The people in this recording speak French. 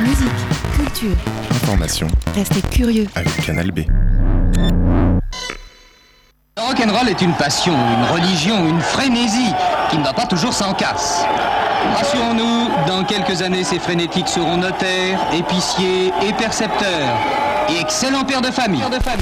Musique, culture, Information restez curieux. avec Canal B. Le rock'n'roll est une passion, une religion, une frénésie qui ne va pas toujours sans casse. Rassurons-nous, dans quelques années, ces frénétiques seront notaires, épiciers et percepteurs et excellents pères de famille.